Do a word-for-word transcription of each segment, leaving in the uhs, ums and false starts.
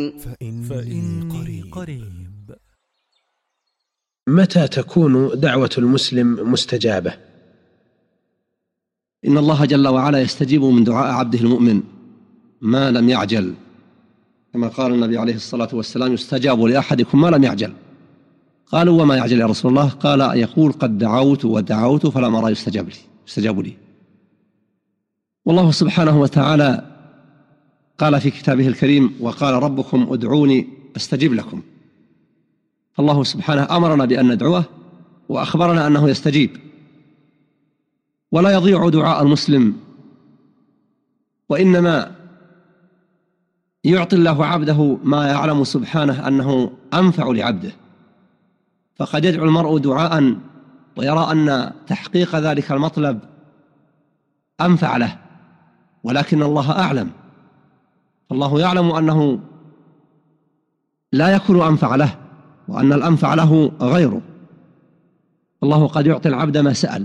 فإني, فإني قريب. متى تكون دعوة المسلم مستجابة؟ إن الله جل وعلا يستجيب من دعاء عبده المؤمن ما لم يعجل، كما قال النبي عليه الصلاة والسلام: يستجاب لأحدكم ما لم يعجل. قالوا: وما يعجل يا رسول الله؟ قال: يقول قد دعوت ودعوت فلم أرى يستجاب لي يستجاب لي والله سبحانه وتعالى قال في كتابه الكريم: وقال ربكم ادعوني أستجب لكم. فالله سبحانه أمرنا بأن ندعوه وأخبرنا أنه يستجيب، ولا يضيع دعاء المسلم، وإنما يعطي الله عبده ما يعلم سبحانه أنه أنفع لعبده. فقد يدعو المرء دعاء ويرى أن تحقيق ذلك المطلب أنفع له، ولكن الله أعلم. فالله يعلم أنه لا يكون أنفع له، وأن الأنفع له غيره. الله قد يعطي العبد ما سأل،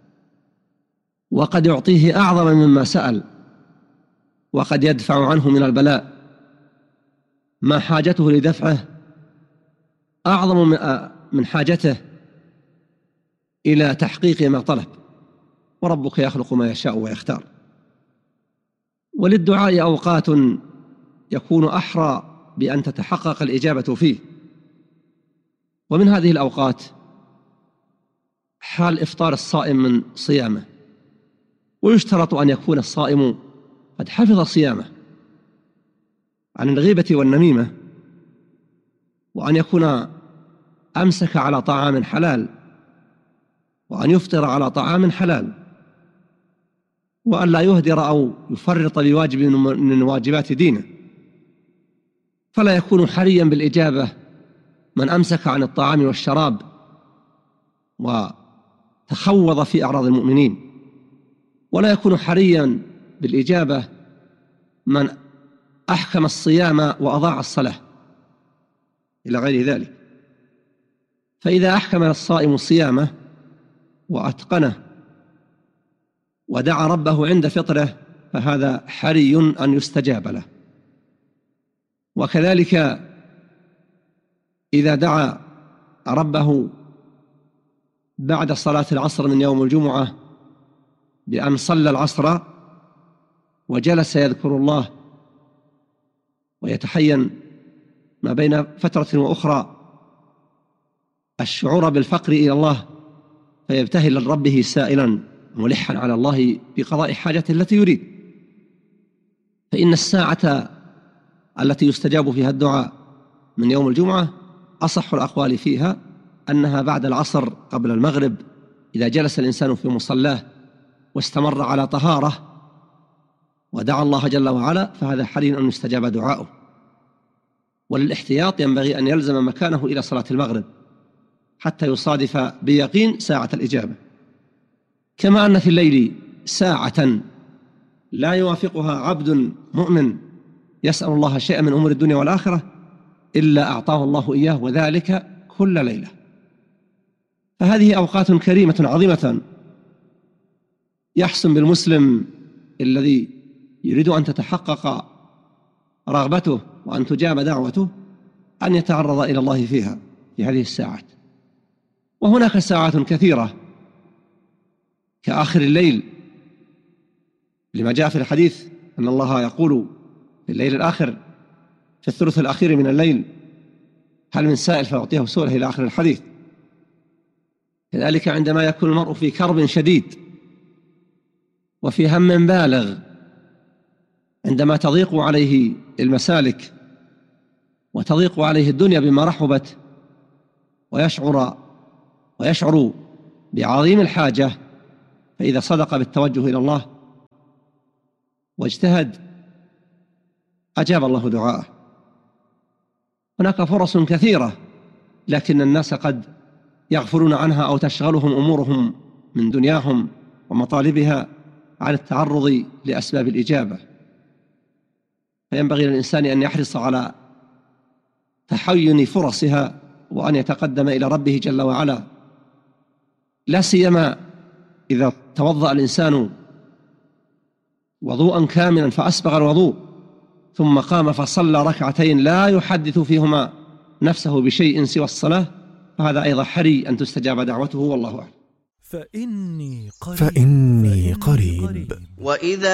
وقد يعطيه أعظم مما سأل، وقد يدفع عنه من البلاء ما حاجته لدفعه أعظم من حاجته إلى تحقيق ما طلب. وربك يخلق ما يشاء ويختار. وللدعاء أوقات يكون أحرى بأن تتحقق الإجابة فيه، ومن هذه الأوقات حال إفطار الصائم من صيامه. ويشترط أن يكون الصائم قد حفظ صيامه عن الغيبة والنميمة، وأن يكون أمسك على طعام حلال، وأن يفطر على طعام حلال، وأن لا يهدر أو يفرط بواجب من واجبات دينه. فلا يكون حريا بالإجابة من أمسك عن الطعام والشراب وتخوض في أعراض المؤمنين، ولا يكون حريا بالإجابة من أحكم الصيام وأضاع الصلاة إلى غير ذلك. فإذا أحكم الصائم صيامه وأتقنه ودعا ربه عند فطره فهذا حري أن يستجاب له. وكذلك إذا دعا ربه بعد صلاة العصر من يوم الجمعة بأن صلى العصر وجلس يذكر الله ويتحين ما بين فترة وأخرى الشعور بالفقر إلى الله، فيبتهل لربه سائلا ملحا على الله بقضاء حاجته التي يريد، فإن الساعة التي يستجاب فيها الدعاء من يوم الجمعة أصح الأقوال فيها أنها بعد العصر قبل المغرب، إذا جلس الإنسان في مصلاه واستمر على طهارة ودعا الله جل وعلا فهذا حري أن يستجاب دعاؤه. وللاحتياط ينبغي أن يلزم مكانه إلى صلاة المغرب حتى يصادف بيقين ساعة الإجابة. كما أن في الليل ساعة لا يوافقها عبد مؤمن يسأل الله شيئا من أمور الدنيا والآخرة إلا أعطاه الله إياه، وذلك كل ليلة. فهذه أوقات كريمة عظيمة يحسن بالمسلم الذي يريد أن تتحقق رغبته وأن تجاب دعوته أن يتعرض إلى الله فيها في هذه الساعات. وهناك ساعات كثيرة كآخر الليل، لما جاء في الحديث أن الله يقول في الليل الآخر في الثلث الأخير من الليل: هل من سائل فيعطيه سؤله، إلى آخر الحديث. كذلك عندما يكون المرء في كرب شديد وفي هم بالغ، عندما تضيق عليه المسالك وتضيق عليه الدنيا بما رحبت ويشعر ويشعر بعظيم الحاجة، فإذا صدق بالتوجه إلى الله واجتهد أجاب الله دعاءه. هناك فرص كثيرة لكن الناس قد يغفلون عنها أو تشغلهم أمورهم من دنياهم ومطالبها عن التعرض لأسباب الإجابة. فينبغي للإنسان أن يحرص على تحين فرصها وأن يتقدم إلى ربه جل وعلا، لا سيما إذا توضأ الإنسان وضوءا كاملا فأسبغ الوضوء ثم قام فصلى ركعتين لا يحدث فيهما نفسه بشيء سوى الصلاة، فهذا أيضا حري أن تستجاب دعوته، والله أعلم. فإني قريب, فإني قريب. وإذا